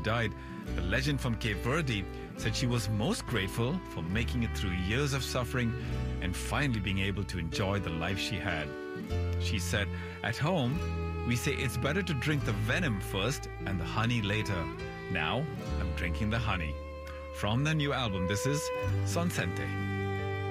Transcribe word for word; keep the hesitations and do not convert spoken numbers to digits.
died, the legend from Cape Verde said she was most grateful for making it through years of suffering and finally being able to enjoy the life she had. She said, "At home, we say it's better to drink the venom first and the honey later. Now, I'm drinking the honey." From the new album, this is Sonsente.